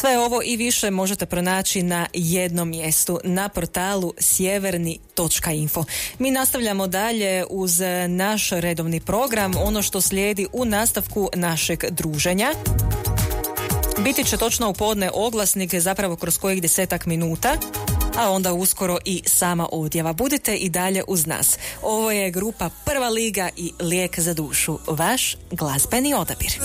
Sve ovo i više možete pronaći na jednom mjestu, na portalu sjeverni.info. Mi nastavljamo dalje uz naš redovni program, ono što slijedi u nastavku našeg druženja. Biti će točno u podne oglasnik, zapravo kroz kojih 10 minuta, a onda uskoro i sama odjava. Budite i dalje uz nas. Ovo je grupa Prva liga i Lijek za dušu, vaš glazbeni odabir.